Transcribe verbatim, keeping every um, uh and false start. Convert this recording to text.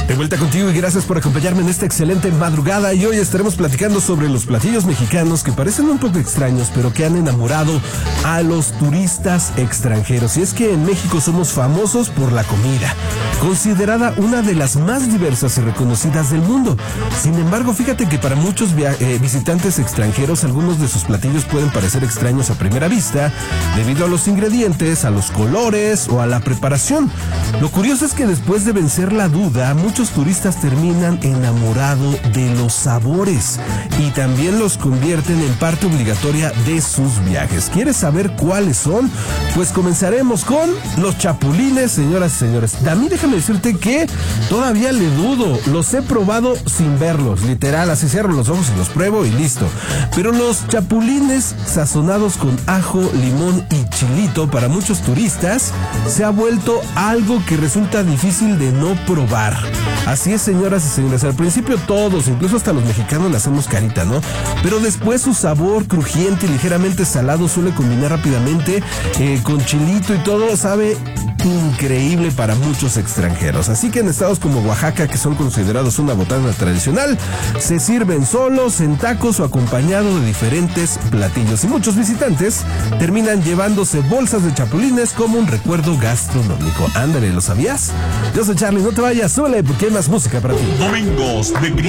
De vuelta contigo y gracias por acompañarme en esta excelente madrugada, y hoy estaremos platicando sobre los platillos mexicanos que parecen un poco extraños pero que han enamorado a los turistas extranjeros. Y es que en México somos famosos por la comida, considerada una de las más diversas y reconocidas del mundo. Sin embargo, fíjate que para muchos via- eh, visitantes extranjeros algunos de sus platillos pueden parecer extraños a primera vista debido a los ingredientes, a los colores o a la preparación. Lo curioso es que después de vencer la duda, muchos turistas terminan enamorados de los sabores y también los convierten en parte obligatoria de sus viajes. ¿Quieres saber cuáles son? Pues comenzaremos con los chapulines, señoras y señores. A mí déjame decirte que todavía le dudo, los he probado sin verlos, literal, así cierro los ojos y los pruebo y listo. Pero los chapulines sazonados con ajo, limón y chilito para muchos turistas se ha vuelto algo que resulta difícil de no probar. Así es, señoras y señores, al principio todos, incluso hasta los mexicanos, le hacemos carita, ¿no? Pero después su sabor crujiente y ligeramente salado suele combinar rápidamente eh, con chilito y todo, sabe increíble para muchos extranjeros. Así que en estados como Oaxaca, que son considerados una botana tradicional, se sirven solos, en tacos o acompañado de diferentes platillos. Y muchos visitantes terminan llevándose bolsas de chapulines como un recuerdo gastronómico. Ándale, ¿lo sabías? Yo soy Charlie, no te vayas, súbele porque hay más música para ti. Domingos de